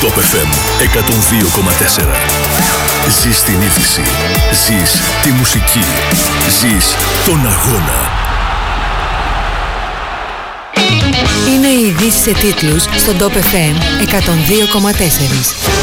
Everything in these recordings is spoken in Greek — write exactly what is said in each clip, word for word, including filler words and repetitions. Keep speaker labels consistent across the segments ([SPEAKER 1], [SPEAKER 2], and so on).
[SPEAKER 1] Top εφ εμ εκατόν δύο κόμμα τέσσερα. Ζεις την είδηση. Ζεις τη μουσική. Ζεις τον αγώνα.
[SPEAKER 2] Είναι οι ειδήσεις σε τίτλους στον Top εφ εμ εκατόν δύο κόμμα τέσσερα.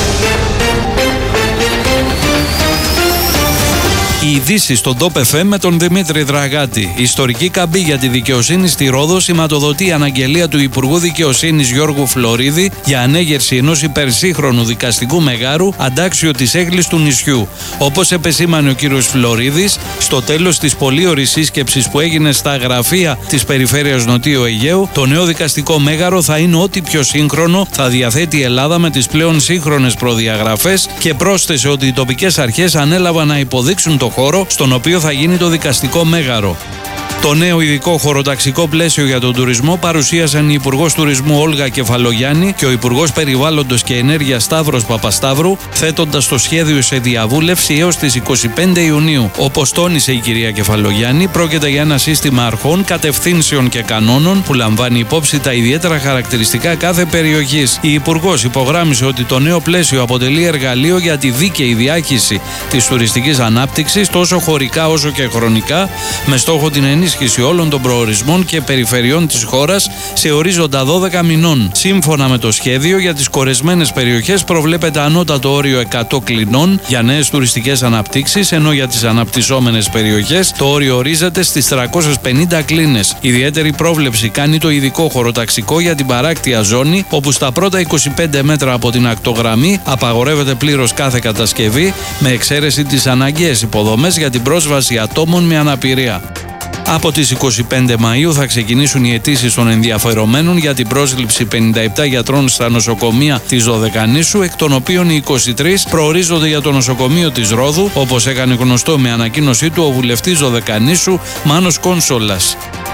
[SPEAKER 3] Οι ειδήσεις στον Top εφ εμ με τον Δημήτρη Δραγάτη. Η ιστορική καμπή για τη δικαιοσύνη στη Ρόδο σηματοδοτεί η αναγγελία του Υπουργού Δικαιοσύνης Γιώργου Φλωρίδη για ανέγερση ενός υπερσύγχρονου δικαστικού μεγάρου αντάξιο της έγκλης του νησιού. Όπως επεσήμανε ο κύριος Φλωρίδης, στο τέλος της πολύωρης σύσκεψης που έγινε στα γραφεία της Περιφέρειας Νοτίου Αιγαίου, το νέο δικαστικό μέγαρο θα είναι ό,τι πιο σύγχρονο θα διαθέτει η Ελλάδα με τις πλέον σύγχρονες προδιαγραφές και πρόσθεσε ότι οι τοπικές αρχές ανέλαβαν να υποδείξουν το χώρο στον οποίο θα γίνει το δικαστικό μέγαρο. Το νέο ειδικό χωροταξικό πλαίσιο για τον τουρισμό παρουσίασαν η Υπουργός Τουρισμού Όλγα Κεφαλογιάννη και ο Υπουργός Περιβάλλοντος και Ενέργειας Σταύρος Παπασταύρου, θέτοντας το σχέδιο σε διαβούλευση έως τις είκοσι πέντε Ιουνίου. Όπως τόνισε η κυρία Κεφαλογιάννη, πρόκειται για ένα σύστημα αρχών, κατευθύνσεων και κανόνων που λαμβάνει υπόψη τα ιδιαίτερα χαρακτηριστικά κάθε περιοχής. Η Υπουργός υπογράμμισε ότι το νέο πλαίσιο αποτελεί εργαλείο για τη δίκαιη διάχυση της τουριστικής ανάπτυξης τόσο χωρικά όσο και χρονικά, με στόχο την ενίσχυση όλων των προορισμών και περιφερειών της χώρας σε ορίζοντα δώδεκα μηνών. Σύμφωνα με το σχέδιο, για τις κορεσμένες περιοχές προβλέπεται ανώτατο όριο εκατό κλινών για νέες τουριστικές αναπτύξεις, ενώ για τις αναπτυσσόμενες περιοχές το όριο ορίζεται στις τριακόσιες πενήντα κλίνες. Ιδιαίτερη πρόβλεψη κάνει το ειδικό χωροταξικό για την παράκτια ζώνη, όπου στα πρώτα είκοσι πέντε μέτρα από την ακτογραμμή απαγορεύεται πλήρως κάθε κατασκευή, με εξαίρεση τις αναγκαίες υποδομές για την πρόσβαση ατόμων με αναπηρία. Από τις είκοσι πέντε Μαΐου θα ξεκινήσουν οι αιτήσεις των ενδιαφερομένων για την πρόσληψη πενήντα επτά γιατρών στα νοσοκομεία της Δωδεκανήσου, εκ των οποίων οι είκοσι τρεις προορίζονται για το νοσοκομείο της Ρόδου, όπως έκανε γνωστό με ανακοίνωσή του ο βουλευτής Δωδεκανήσου Μάνος Κόνσολας.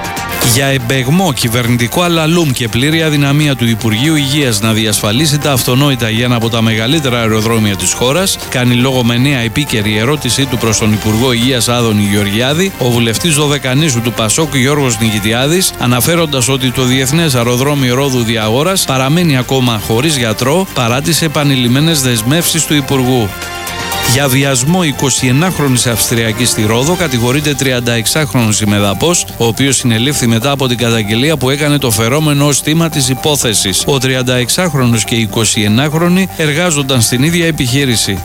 [SPEAKER 3] Για εμπεγμό κυβερνητικό αλαλούμ και πλήρη αδυναμία του Υπουργείου Υγείας να διασφαλίσει τα αυτονόητα για ένα από τα μεγαλύτερα αεροδρόμια της χώρας, κάνει λόγο με νέα επίκαιρη ερώτησή του προς τον Υπουργό Υγείας Άδωνη Γεωργιάδη, ο βουλευτής Δωδεκανήσου του Πασόκ Γιώργος Νικητιάδης, αναφέροντας ότι το Διεθνές Αεροδρόμιο Ρόδου Διαγόρας παραμένει ακόμα χωρίς γιατρό παρά τις επανειλημμένες δεσμεύσεις του Υπουργού. Για βιασμό εικοσιενάχρονης Αυστριακής στη Ρόδο κατηγορείται τριανταεξάχρονος ημεδαπός, ο οποίος συνελήφθη μετά από την καταγγελία που έκανε το φερόμενο ως θύμα της υπόθεσης. Ο τριανταεξάχρονος και οι εικοσιενάχρονοι εργάζονταν στην ίδια επιχείρηση.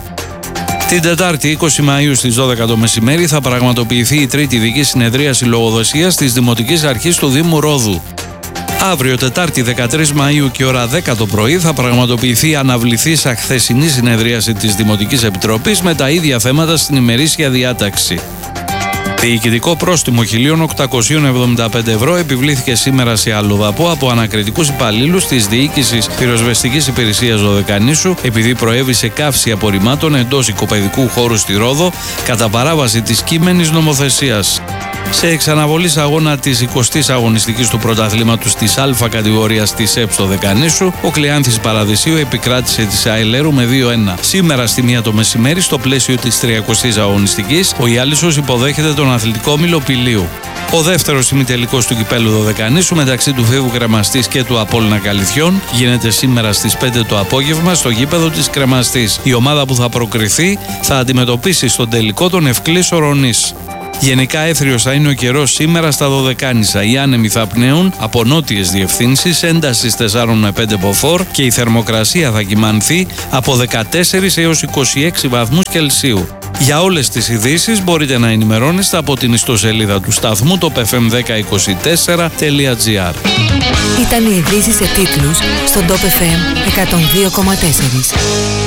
[SPEAKER 3] Την Τετάρτη είκοσι Μαΐου στις δώδεκα το μεσημέρι θα πραγματοποιηθεί η τρίτη ειδική συνεδρίαση λογοδοσίας της Δημοτικής Αρχής του Δήμου Ρόδου. Αύριο, Τετάρτη δεκατρείς Μαΐου και ώρα δέκα το πρωί, θα πραγματοποιηθεί η αναβληθήσα χθεσινή συνεδρίαση της Δημοτικής Επιτροπής με τα ίδια θέματα στην ημερήσια διάταξη. Διοικητικό πρόστιμο χίλια οκτακόσια εβδομήντα πέντε ευρώ επιβλήθηκε σήμερα σε αλλοδαπό από ανακριτικούς υπαλλήλους της Διοίκησης Πυροσβεστικής Υπηρεσίας Δωδεκανήσου, επειδή προέβησε καύση απορριμμάτων εντός οικοπαιδικού χώρου στη Ρόδο κατά παράβαση της κείμενης νομοθεσίας. Σε εξαναβολής αγώνα της εικοστής αγωνιστικής του πρωταθλήματος της Α κατηγορίας της ΕΠ στο Δεκανήσου, ο Κλεάνθης Παραδεισίου επικράτησε της Αελέρου με δύο ένα. Σήμερα στη μία το μεσημέρι, στο πλαίσιο της τριακοστής αγωνιστικής, ο Ιάλισσος υποδέχεται τον Αθλητικό Όμιλο Πηλίου. Ο δεύτερος ημιτελικός του κυπέλου Δωδεκανήσου μεταξύ του Φίβου Κρεμαστής και του Απόλλωνα Καλυθιών γίνεται σήμερα στις πέντε το απόγευμα στο γήπεδο της Κρεμαστής. Η ομάδα που θα προκριθεί θα αντιμετωπίσει στον τελικό τον Ευκλής Ορονής. Γενικά έθριος θα είναι ο καιρός σήμερα στα Δωδεκάνησα. Οι άνεμοι θα πνέουν από νότιες διευθύνσεις έντασης τέσσερα με πέντε μποφόρ και η θερμοκρασία θα κυμανθεί από δεκατέσσερα έως είκοσι έξι βαθμούς Κελσίου. Για όλες τις ειδήσεις μπορείτε να ενημερώνεστε από την ιστοσελίδα του σταθμού το εφ εμ δέκα είκοσι τέσσερα τελεία τζι άρ.
[SPEAKER 2] Ήταν οι ειδήσεις σε τίτλους στον Top εφ εμ εκατόν δύο κόμμα τέσσερα.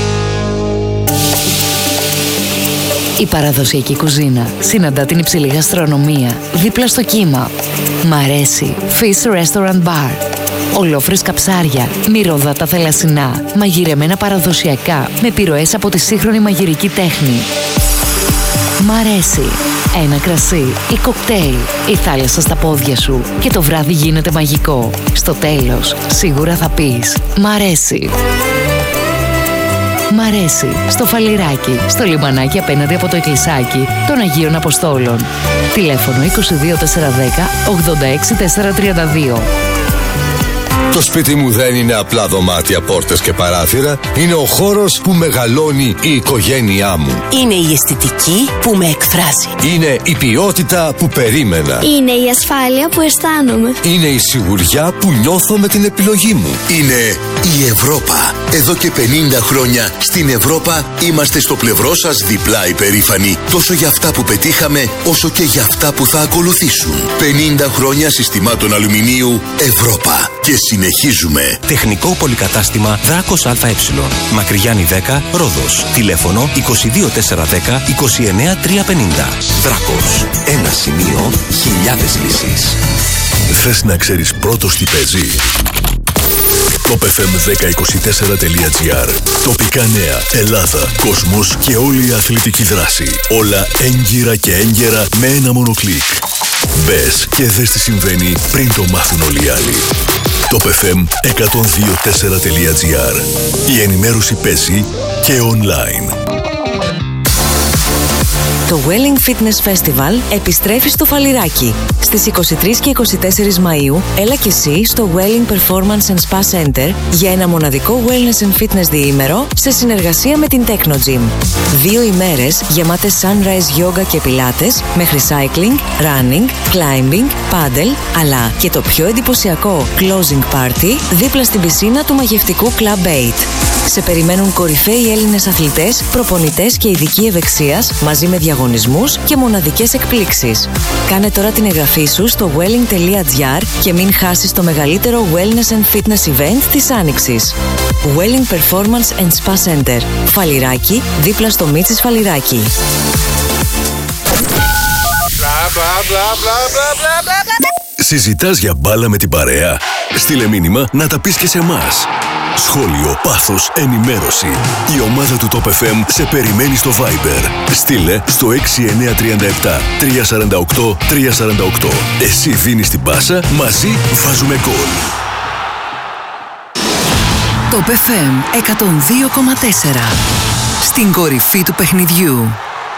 [SPEAKER 4] Η παραδοσιακή κουζίνα συναντά την υψηλή γαστρονομία δίπλα στο κύμα. Μ' αρέσει Fish Restaurant Bar. Ολόφρυσκα ψάρια, μυρωδάτα θαλασσινά, μαγειρεμένα παραδοσιακά με επιρροές από τη σύγχρονη μαγειρική τέχνη. Μ' αρέσει ένα κρασί ή κοκτέιλ, η θάλασσα στα πόδια σου και το βράδυ γίνεται μαγικό. Στο τέλος σίγουρα θα πεις «Μ' αρέσει». Μ' αρέσει στο Φαλιράκι, στο λιμανάκι απέναντι από το εκκλησάκι των Αγίων Αποστόλων. Τηλέφωνο είκοσι δύο τετρακόσια δέκα ογδόντα έξι τετρακόσια τριάντα δύο.
[SPEAKER 5] Το σπίτι μου δεν είναι απλά δωμάτια, πόρτες και παράθυρα. Είναι ο χώρος που μεγαλώνει η οικογένειά μου.
[SPEAKER 6] Είναι η αισθητική που με εκφράζει.
[SPEAKER 5] Είναι η ποιότητα που περίμενα.
[SPEAKER 7] Είναι η ασφάλεια που αισθάνομαι.
[SPEAKER 5] Είναι η σιγουριά που νιώθω με την επιλογή μου.
[SPEAKER 8] Είναι η Ευρώπα. Εδώ και πενήντα χρόνια στην Ευρώπα είμαστε στο πλευρό σας διπλά υπερήφανοι. Τόσο για αυτά που πετύχαμε, όσο και για αυτά που θα ακολουθήσουν. πενήντα χρόνια συστημάτων αλουμινίου Ευρώπα. Και συνεχίζουμε.
[SPEAKER 9] Τεχνικό πολυκατάστημα Δράκος ΑΕ. Μακρυγιάννη δέκα, Ρόδος. Τηλέφωνο είκοσι δύο τετρακόσια δέκα είκοσι εννέα τριακόσια πενήντα. Δράκος. Ένα σημείο, χιλιάδες λύσεις.
[SPEAKER 1] Θες να ξέρεις πρώτος τι παίζει? top f m δέκα είκοσι τέσσερα τελεία gr. Τοπικά νέα, Ελλάδα, κόσμος και όλη η αθλητική δράση. Όλα έγκυρα και έγκαιρα με ένα μόνο κλικ. Μπες και δες τι συμβαίνει πριν το μάθουν όλοι οι άλλοι. top f m εκατόν δύο τέσσερα τελεία gr. Η ενημέρωση παίζει και online.
[SPEAKER 4] Το Welling Fitness Festival επιστρέφει στο Φαλιράκι. Στις είκοσι τρεις και είκοσι τέσσερις Μαΐου, έλα και εσύ στο Welling Performance and Spa Center για ένα μοναδικό wellness and fitness διήμερο σε συνεργασία με την Techno Gym. Δύο ημέρες γεμάτες sunrise yoga και πιλάτες, μέχρι cycling, running, climbing, paddle, αλλά και το πιο εντυπωσιακό closing party δίπλα στην πισίνα του μαγευτικού Club eight. Σε περιμένουν κορυφαίοι Έλληνες αθλητές, προπονητές και ειδικοί ευεξίας μαζί με διαγωνισμούς και μοναδικές εκπλήξεις. Κάνε τώρα την εγγραφή σου στο welling τελεία gr και μην χάσεις το μεγαλύτερο wellness and fitness event της Άνοιξης. Welling Performance and Spa Center. Φαλιράκι, δίπλα στο Μίτσις Φαλιράκι.
[SPEAKER 1] Συζητάς για μπάλα με την παρέα? Στείλε μήνυμα να τα πεις και σε εμάς. Σχόλιο, πάθος, ενημέρωση. Η ομάδα του Top εφ εμ σε περιμένει στο Viber. Στείλε στο έξι εννιά τρία επτά τρία τέσσερα οκτώ τρία τέσσερα οκτώ. Εσύ δίνεις την πάσα, μαζί βάζουμε γκολ.
[SPEAKER 2] Top εφ εμ εκατόν δύο κόμμα τέσσερα. Στην κορυφή του παιχνιδιού.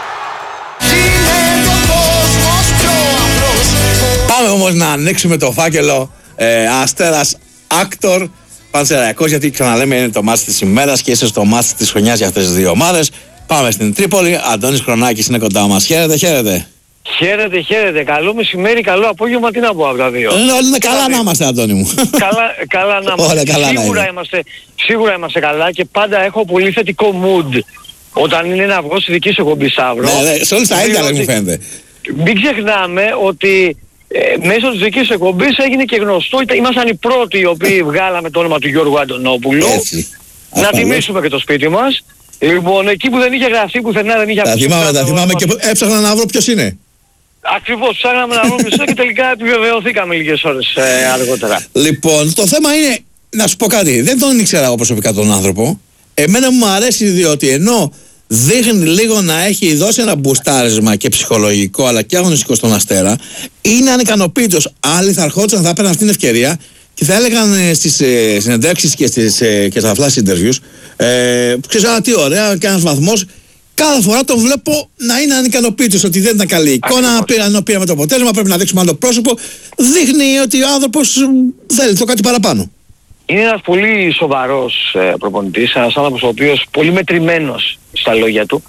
[SPEAKER 10] Πάμε όμως να ανοίξουμε το φάκελο ε, Αστέρας Άκτορ Πανσεραϊκός, γιατί ξαναλέμε είναι το μάτς της ημέρας και είσαι στο μάτς της χρονιάς για αυτές τις δύο ομάδες. Πάμε στην Τρίπολη. Αντώνης Χρονάκης είναι κοντά μας. Χαίρετε, χαίρετε.
[SPEAKER 11] Χαίρετε, χαίρετε. Καλό μεσημέρι, καλό απόγευμα. Τι να πω από τα δύο.
[SPEAKER 10] Ε, είναι καλά να είμαστε, Αντώνη μου.
[SPEAKER 11] Καλά, καλά να είμαστε.
[SPEAKER 10] Ωραία, καλά
[SPEAKER 11] σίγουρα,
[SPEAKER 10] να
[SPEAKER 11] είμαστε σίγουρα είμαστε καλά και πάντα έχω πολύ θετικό mood όταν είναι να βγω στη δική σου εκπομπή, Σταύρο.
[SPEAKER 10] Ναι, ναι, σε όλες τα ίδια μου φαίνεται.
[SPEAKER 11] Μην ξεχνάμε ότι Ε, μέσω της δικής εκπομπής έγινε και γνωστό. Ήμασταν οι πρώτοι οι οποίοι βγάλαμε το όνομα του Γιώργου Αντωνόπουλου.
[SPEAKER 10] Έτσι.
[SPEAKER 11] Να τιμήσουμε και το σπίτι μας. Λοιπόν, εκεί που δεν είχε γραφτεί πουθενά, δεν είχε
[SPEAKER 10] τα
[SPEAKER 11] αφήσει.
[SPEAKER 10] θυμάμαι, τα θυμάμαι και έψαχνα να βρω ποιος είναι.
[SPEAKER 11] Ακριβώς, ψάχναμε να βρούμε ποιος είναι και τελικά επιβεβαιωθήκαμε λίγες ώρες ε, αργότερα.
[SPEAKER 10] Λοιπόν, το θέμα είναι, να σου πω κάτι, δεν τον ήξερα εγώ προσωπικά τον άνθρωπο. Εμένα μου αρέσει διότι ενώ δείχνει λίγο να έχει δώσει ένα μπουστάρισμα και ψυχολογικό αλλά και αγωνιστικό στον Αστέρα, είναι ανικανοποίητος. Άλλοι θα ερχόντουσαν, θα έπαιρναν αυτήν την ευκαιρία και θα έλεγαν ε, στις ε, συνεντεύξεις και, στις, ε, και στα flash interviews ε, ξέρεις, α, τι ωραία και ένας βαθμός. Κάθε φορά τον βλέπω να είναι ανικανοποίητος, ότι δεν ήταν καλή εικόνα, πήραμε, πήραμε το αποτέλεσμα, πρέπει να δείξουμε άλλο πρόσωπο. Δείχνει ότι ο άνθρωπος θέλει το κάτι παραπάνω.
[SPEAKER 11] Είναι ένας πολύ σοβαρός ε, προπονητής, ένας άνθρωπος ο οποίος πολύ μετρημένος στα λόγια του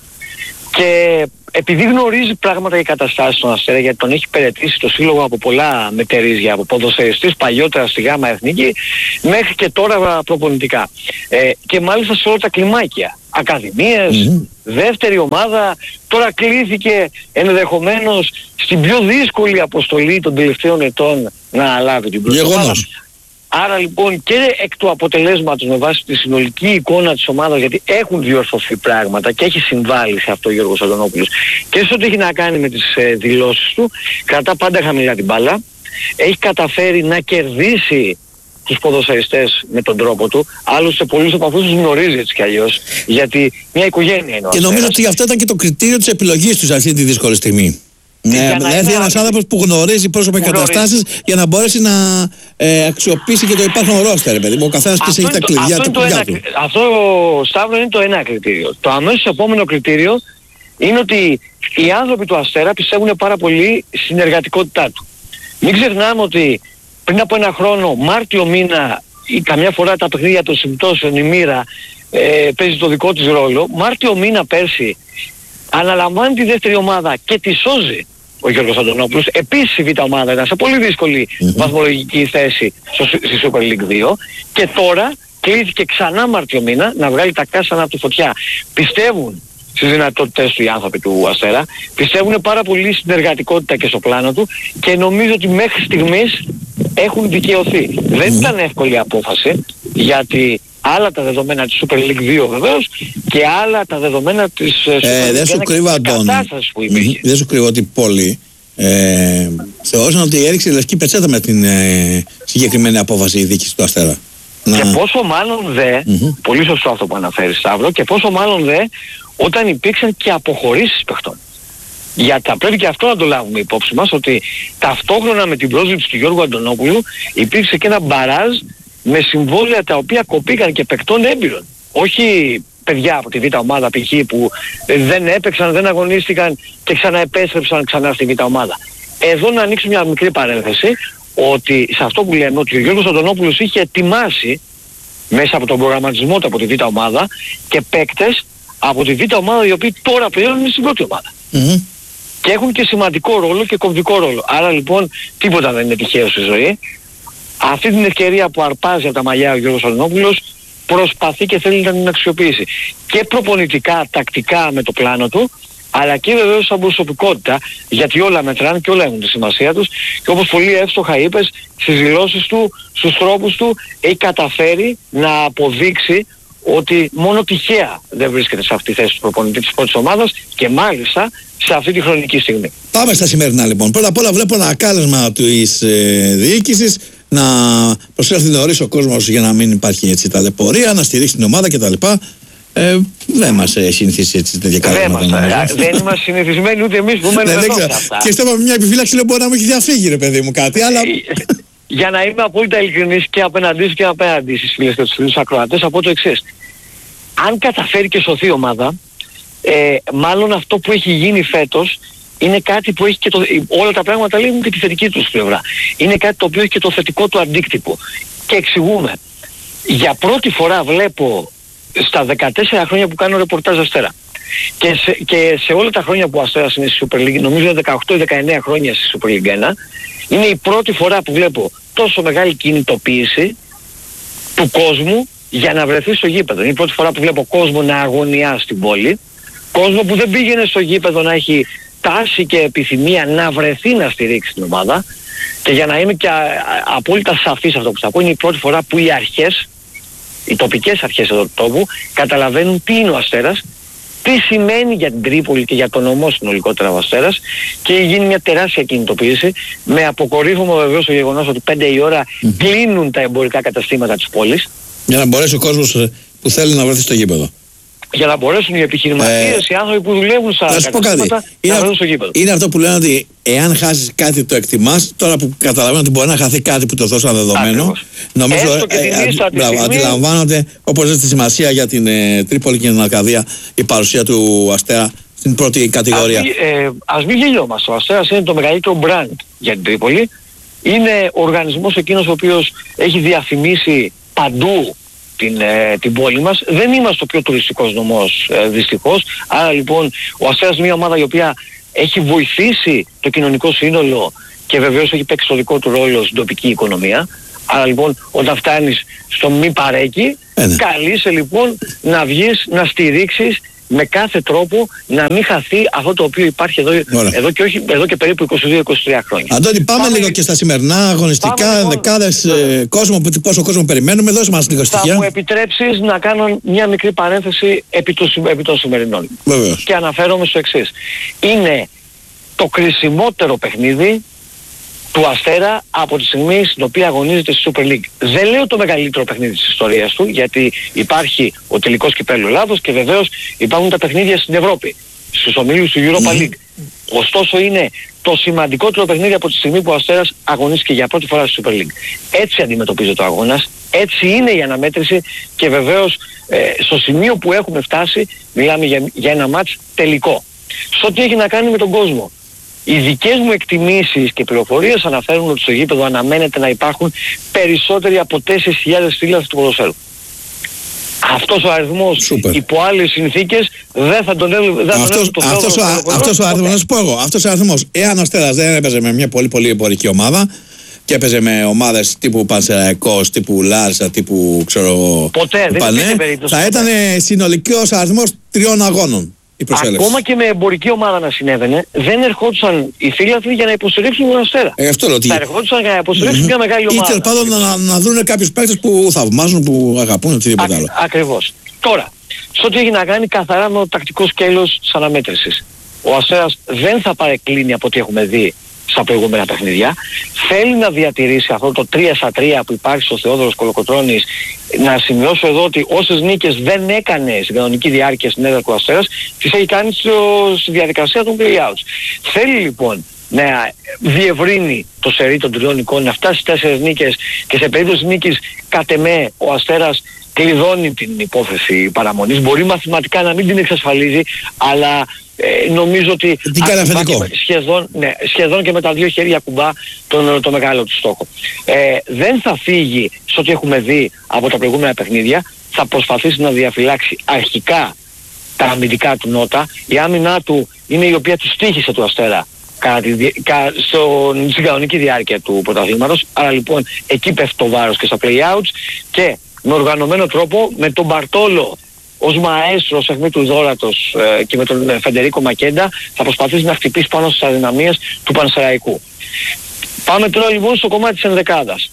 [SPEAKER 11] και επειδή γνωρίζει πράγματα και καταστάσεις στον Αστέρα, γιατί τον έχει υπηρετήσει το σύλλογο από πολλά μετερίζια, από ποδοσφαιριστής παλιότερα στη Γάμα Εθνική μέχρι και τώρα προπονητικά. Ε, και μάλιστα σε όλα τα κλιμάκια. Ακαδημίες, mm-hmm. δεύτερη ομάδα, τώρα κλήθηκε ενδεχομένως στην πιο δύσκολη αποστολή των τελευταίων ετών να αλάβει την πρώτη ομάδα. Άρα λοιπόν και εκ του αποτελέσματος με βάση τη συνολική εικόνα της ομάδας, γιατί έχουν διορθωθεί πράγματα και έχει συμβάλει σε αυτό ο Γιώργος Αντωνόπουλος και σε ό,τι έχει να κάνει με τις ε, δηλώσεις του, κρατά πάντα χαμηλά την μπάλα, έχει καταφέρει να κερδίσει τους ποδοσφαιριστές με τον τρόπο του, άλλωστε πολλούς από αυτούς τους γνωρίζει έτσι κι αλλιώς, γιατί μια οικογένεια είναι ο
[SPEAKER 10] Και νομίζω ότι αυτό ήταν και το κριτήριο της επιλογής του σε αυτή τη δύσκολη στιγμή. Ναι, να έρθει ένας άνθρωπος που γνωρίζει πρόσωπα και καταστάσεις για να μπορέσει να ε, αξιοποιήσει και το υπάρχον ρόστερ, παιδί μου. Ο καθένας ποιος έχει τα κλειδιά του κουμπιά του.
[SPEAKER 11] Αυτό, Σταύρο, είναι το ένα κριτήριο. Το αμέσως επόμενο κριτήριο είναι ότι οι άνθρωποι του Αστέρα πιστεύουν πάρα πολύ στην εργατικότητά του. Μην ξεχνάμε ότι πριν από ένα χρόνο, Μάρτιο μήνα, ή καμιά φορά τα παιχνίδια των συμπτώσεων η μοίρα ε, παίζει το δικό της ρόλο. Μάρτιο μήνα πέρσι αναλαμβάνει τη δεύτερη ομάδα και τη σώζει ο Γιώργος Αντωνόπουλος. Επίσης η β' ομάδα ήταν σε πολύ δύσκολη mm-hmm. βαθμολογική θέση στο, στη Super League δύο και τώρα κλείθηκε ξανά Μάρτιο μήνα να βγάλει τα κάσανα από τη φωτιά. Πιστεύουν στις δυνατότητες του οι άνθρωποι του Αστέρα, πιστεύουν πάρα πολύ στην εργατικότητα και στο πλάνο του και νομίζω ότι μέχρι στιγμής έχουν δικαιωθεί. Mm-hmm. Δεν ήταν εύκολη απόφαση, γιατί άλλα τα δεδομένα της Super League δύο βεβαίως και άλλα τα δεδομένα της
[SPEAKER 10] ε, δεν σου κρύβω,
[SPEAKER 11] κατάστασης που υπήρχε.
[SPEAKER 10] Mm-hmm. Δεν σου κρύβω ότι πολλοί ε, θεώρησαν ότι έριξε η λευκή πετσέτα με την ε, συγκεκριμένη απόφαση η διοίκηση του Αστέρα.
[SPEAKER 11] Και να... πόσο μάλλον δε, mm-hmm. πολύ σωστό αυτό που αναφέρει Σταύρο, και πόσο μάλλον δε όταν υπήρξαν και αποχωρήσεις παιχτών. Γιατί θα πρέπει και αυτό να το λάβουμε υπόψη μας, ότι ταυτόχρονα με την πρόσληψη του Γιώργου Αντωνόπουλου υπήρξε και ένα μπαράζ με συμβόλαια τα οποία κοπήκαν και παικτών έμπειρων. Όχι παιδιά από τη β' ομάδα π.χ. που δεν έπαιξαν, δεν αγωνίστηκαν και ξαναεπέστρεψαν ξανά στη β' ομάδα. Εδώ να ανοίξω μια μικρή παρένθεση, ότι σε αυτό που λέμε, ότι ο Γιώργος Αντωνόπουλος είχε ετοιμάσει μέσα από τον προγραμματισμό του από τη β' ομάδα και παίκτες από τη β' ομάδα οι οποίοι τώρα πλέον είναι στην πρώτη ομάδα. Mm-hmm. Και έχουν και σημαντικό ρόλο και κομβικό ρόλο. Άρα λοιπόν τίποτα δεν είναι τυχαίο στη ζωή. Αυτή την ευκαιρία που αρπάζει από τα μαλλιά ο Γιώργος Αντωνόπουλος προσπαθεί και θέλει να την αξιοποιήσει. Και προπονητικά, τακτικά με το πλάνο του, αλλά και βεβαίως σαν προσωπικότητα, γιατί όλα μετράνε και όλα έχουν τη σημασία τους και όπως πολύ εύστοχα είπες, στις δηλώσεις του, στους τρόπους του, έχει καταφέρει να αποδείξει ότι μόνο τυχαία δεν βρίσκεται σε αυτή τη θέση του προπονητή της πρώτης ομάδας και μάλιστα σε αυτή τη χρονική στιγμή.
[SPEAKER 10] Πάμε στα σημερινά λοιπόν. Πρώτα απ' όλα βλέπω ένα κάλεσμα της ε, διοίκησης να προσέλθει νωρίς ο κόσμος για να μην υπάρχει έτσι ταλαιπωρία, να στηρίξει την ομάδα κτλ. Ε, δεν μας έχει συνηθίσει έτσι τέτοια κάλεσματα.
[SPEAKER 11] Δεν είμαστε συνηθισμένοι ούτε εμείς που μένουμε εδώ σε αυτά.
[SPEAKER 10] Και στέλνω μια επιφύλαξη, λέω μπορεί να μου έχει διαφύγει ρε παιδί μου κάτι, αλλά...
[SPEAKER 11] Για να είμαι απόλυτα ειλικρινής και απέναντί σου και απέναντι στις φίλες και τους φίλους ακροατές, από το εξής. Αν καταφέρει και σωθεί η ομάδα, ε, μάλλον αυτό που έχει γίνει φέτος είναι κάτι που έχει και το, όλα τα πράγματα λέγουν και τη θετική τους πλευρά. Είναι κάτι το οποίο έχει και το θετικό του αντίκτυπο. Και εξηγούμε. Για πρώτη φορά βλέπω στα δεκατέσσερα χρόνια που κάνω ρεπορτάζ Αστέρα και σε, και σε όλα τα χρόνια που ο Αστέρας είναι στη Super League, νομίζω δεκαοκτώ ή δεκαεννέα χρόνια στη Super League ένα, είναι η πρώτη φορά που βλέπω τόσο μεγάλη κινητοποίηση του κόσμου για να βρεθεί στο γήπεδο. Είναι η πρώτη φορά που βλέπω κόσμο να αγωνιά στην πόλη, κόσμο που δεν πήγαινε στο γήπεδο να έχει τάση και επιθυμία να βρεθεί να στηρίξει την ομάδα. Και για να είμαι και α, α, απόλυτα σαφής αυτό που θα πω, είναι η πρώτη φορά που οι αρχές, οι τοπικές αρχές εδώ του τόπου, καταλαβαίνουν τι είναι ο Αστέρας, τι σημαίνει για την Τρίπολη και για τον νομό συνολικότερα ο Αστέρας, και γίνει μια τεράστια κινητοποίηση με αποκορύφωμα βεβαίως το γεγονός ότι πέντε η ώρα mm. κλείνουν τα εμπορικά καταστήματα της πόλης.
[SPEAKER 10] Για να μπορέσει ο κόσμος που θέλει να βρεθεί στο γήπεδο.
[SPEAKER 11] Για να μπορέσουν οι επιχειρηματίες, ε, οι άνθρωποι που δουλεύουν στα καταστήματα να βρεθούν στο γήπεδο.
[SPEAKER 10] Είναι αυτό που λένε ότι εάν χάσεις κάτι το εκτιμάς, τώρα που καταλαβαίνω ότι μπορεί να χαθεί κάτι που το δώσαν δεδομένο. Ακριβώς. Νομίζω ε, ε, ε, αντιλαμβάνονται όπως έχει τη σημασία για την ε, Τρίπολη και την Αρκαδία η παρουσία του Αστέρα στην πρώτη κατηγορία.
[SPEAKER 11] Ας, ε, ας μην γελιόμαστε. Ο Αστέρας είναι το μεγαλύτερο brand για την Τρίπολη. Είναι ο οργανισμός εκείνος ο οποίος έχει διαφημίσει παντού την, ε, την πόλη μας. Δεν είμαστε ο πιο τουριστικός νομός ε, δυστυχώς. Άρα λοιπόν ο Αστέρας είναι μια ομάδα η οποία έχει βοηθήσει το κοινωνικό σύνολο και βεβαίως έχει παίξει το δικό του ρόλο στην τοπική οικονομία. Άρα λοιπόν όταν φτάνεις στο μη παρέκει, ε, ναι. καλείσαι λοιπόν να βγεις, να στηρίξεις με κάθε τρόπο να μην χαθεί αυτό το οποίο υπάρχει εδώ, εδώ, και, όχι, εδώ και περίπου είκοσι δύο είκοσι τρία χρόνια.
[SPEAKER 10] Αντώνη, πάμε, πάμε λίγο και στα σημερινά αγωνιστικά, λοιπόν, δεκάδες ε, κόσμο, πόσο κόσμο περιμένουμε, δώσε μας λίγο στοιχεία.
[SPEAKER 11] Θα μου επιτρέψεις να κάνω μια μικρή παρένθεση επί, του, επί των σημερινών.
[SPEAKER 10] Βεβαίως.
[SPEAKER 11] Και αναφέρομαι στο εξής. Είναι το κρισιμότερο παιχνίδι του Αστέρα από τη στιγμή στην οποία αγωνίζεται στη Super League. Δεν λέω το μεγαλύτερο παιχνίδι της ιστορίας του, γιατί υπάρχει ο τελικός κυπέλλου Ελλάδος και βεβαίως υπάρχουν τα παιχνίδια στην Ευρώπη, στους ομίλους του Europa League. Mm. Ωστόσο είναι το σημαντικότερο παιχνίδι από τη στιγμή που ο Αστέρας αγωνίστηκε για πρώτη φορά στη Super League. Έτσι αντιμετωπίζεται ο αγώνας, έτσι είναι η αναμέτρηση και βεβαίως ε, στο σημείο που έχουμε φτάσει μιλάμε για, για ένα μάτς τελικό. Στο τι έχει να κάνει με τον κόσμο. Οι δικές μου εκτιμήσεις και πληροφορίες αναφέρουν ότι στο γήπεδο αναμένεται να υπάρχουν περισσότεροι από τέσσερις χιλιάδες φίλαθλοι του ποδοσφαίρου. Αυτός ο αριθμός υπό άλλες συνθήκες δεν θα τον έλαβε.
[SPEAKER 10] Αυτός, αυτός, ο, αυτός ο αριθμός, να σου πω εγώ, αυτός ο αριθμός, εάν ο Αστέρας δεν έπαιζε με μια πολύ πολύ εμπορική ομάδα και έπαιζε με ομάδες τύπου Πανσεραϊκός, τύπου Λάρσα, τύπου ξέρω
[SPEAKER 11] ποτέ, δεν
[SPEAKER 10] Πανέ, περίπτωση, θα ήταν συνολικός αριθμός τριών αγώνων.
[SPEAKER 11] Ακόμα και με εμπορική ομάδα να συνέβαινε, δεν ερχόντουσαν οι φίλαθλοι για να υποστηρίξουν τον Αστέρα.
[SPEAKER 10] Ε, αυτό λέω,
[SPEAKER 11] θα ερχόντουσαν για να υποστηρίξουν mm-hmm. μια μεγάλη ομάδα.
[SPEAKER 10] Ή τέλος πάντων να, να δουν κάποιους παίκτες που θαυμάζουν, που αγαπούν, οτιδήποτε άλλο.
[SPEAKER 11] Ακριβώς. Τώρα, σε ό,τι έχει να κάνει καθαρά με το τακτικό σκέλος της αναμέτρησης. Ο Αστέρας δεν θα παρεκκλίνει από ό,τι έχουμε δει στα προηγούμενα παιχνίδια. Θέλει να διατηρήσει αυτό το τρία στα τρία που υπάρχει στο Θεόδωρος Κολοκοτρώνης. Να σημειώσω εδώ ότι όσες νίκες δεν έκανε στην κανονική διάρκεια στην έδρα του Αστέρας, τις έχει κάνει στο, στη διαδικασία των play-outs. Θέλει λοιπόν να διευρύνει το σερί των τριών νικών, να φτάσει στις τέσσερις νίκες και σε περίπτωση νίκης κατ' εμέ ο Αστέρας κλειδώνει την υπόθεση παραμονής. Μπορεί μαθηματικά να μην την εξασφαλίζει, αλλά ε, νομίζω ότι σχεδόν, ναι, σχεδόν και με τα δύο χέρια κουμπά τον, το μεγάλο του στόχο. Ε, δεν θα φύγει σε ό,τι έχουμε δει από τα προηγούμενα παιχνίδια. Θα προσπαθήσει να διαφυλάξει αρχικά τα αμυντικά του νότα. Η άμυνά του είναι η οποία του στοίχησε του Αστέρα κατά τη, κα, στο, στην κανονική διάρκεια του πρωταθλήματος. Άρα λοιπόν εκεί πέφτει το βάρος και στα play-outs και με οργανωμένο τρόπο με τον Μπαρτόλο ως μαέστρο ως αιχμή του δώρατος ε, και με τον ε, Φεντερίκο Μακέντα θα προσπαθήσει να χτυπήσει πάνω στις αδυναμίες του Πανσεραϊκού. Πάμε τώρα λοιπόν στο κομμάτι της ενδεκάδας.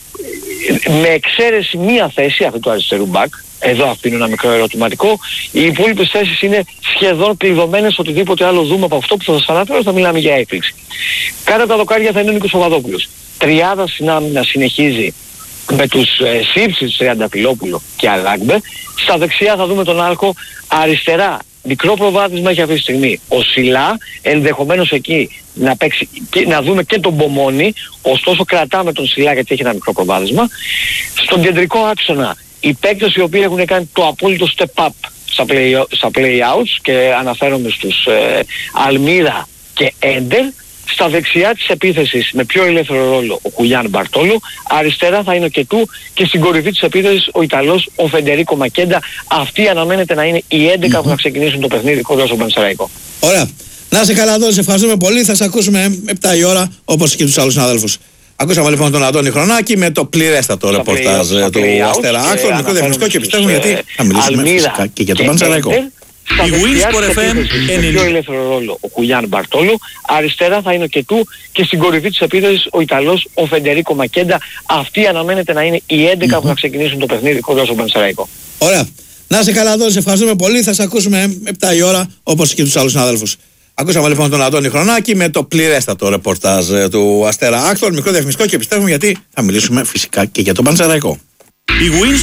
[SPEAKER 11] Με εξαίρεση μία θέση αυτή του αριστερού μπακ, εδώ αφήνω ένα μικρό ερωτηματικό, οι υπόλοιπες θέσεις είναι σχεδόν κλειδωμένες. Οτιδήποτε άλλο δούμε από αυτό που θα σας αναφέρω θα μιλάμε για έκπληξη. Κάτω τα δοκάρια θα είναι ο Νίκος Παπαδόπουλος. Τριάδα στην άμυνα συνεχίζει με τους ε, Σύψης, Τριανταφυλόπουλο και Αλάγκμπε. Στα δεξιά θα δούμε τον Άλκο. Αριστερά μικρό προβάδισμα έχει αυτή τη στιγμή ο Σιλά, ενδεχομένως εκεί να, παίξει, και, να δούμε και τον Μπομόνι, ωστόσο κρατάμε τον Σιλά γιατί έχει ένα μικρό προβάδισμα. Στον κεντρικό άξονα οι παίκτες οι οποίοι έχουν κάνει το απόλυτο step up στα, play, στα play-outs και αναφέρομαι στους ε, Αλμύρα και Έντερ. Στα δεξιά της επίθεσης με πιο ελεύθερο ρόλο ο Χουλιάν Μπαρτόλο, αριστερά θα είναι ο Κετού και στην κορυφή της επίθεσης ο Ιταλός ο Φεντερίκο Μακέντα. Αυτοί αναμένεται να είναι οι έντεκα mm-hmm. που θα ξεκινήσουν το παιχνίδι κοντά στον Πανσεραϊκό.
[SPEAKER 10] Ωραία. Να είσαι καλά εδώ, σε ευχαριστούμε πολύ. Θα σε ακούσουμε επτά η ώρα όπως και τους άλλους συναδέλφους. Ακούσαμε λοιπόν τον Αντώνη Χρονάκη με το πληρέστατο ρεπορτάζ του Αστέρα Άκρων. Μικρό διαφημιστικό και πιστεύουμε γιατί θα μιλήσουμε φυσικά και για τον Πανσεραϊκό.
[SPEAKER 11] Η Winsport εφ εμ με πιο ελεύθερο ρόλο ο Χουλιάν Μπαρτόλο, αριστερά θα είναι ο Κετού και στην κορυφή της επίθεσης ο Ιταλός ο Φεντερίκο Μακέντα. Αυτοί αναμένεται να είναι οι έντεκα mm-hmm. που θα ξεκινήσουν το παιχνίδι κοντά στον Πανσεραϊκό.
[SPEAKER 10] Ωραία. Να είσαι καλά εδώ, σε ευχαριστούμε πολύ. Θα σε ακούσουμε επτά η ώρα όπως και τους άλλους συναδέλφους. Ακούσαμε λοιπόν τον Αντώνη Χρονάκη με το πληρέστατο ρεπορτάζ του Αστέρα Άκρων. Μικρό διαφημιστικό και πιστεύουμε γιατί θα μιλήσουμε φυσικά και για τον Πανσεραϊκό.